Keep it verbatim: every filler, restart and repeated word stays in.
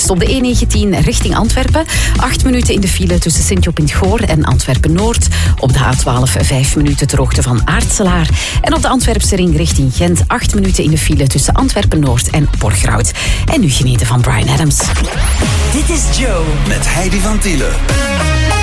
opgelost. Op de E negentien richting Antwerpen. Acht minuten in de file tussen Sint-Job in het Goor en Antwerpen-Noord. Op de A twaalf vijf minuten ter hoogte van Aartselaar. En op de Antwerpse ring richting Gent. Acht minuten in de file tussen Antwerpen-Noord en Borgerhout. En nu genieten van Bryan Adams. Dit is Joe. Met Heidi van Tielen.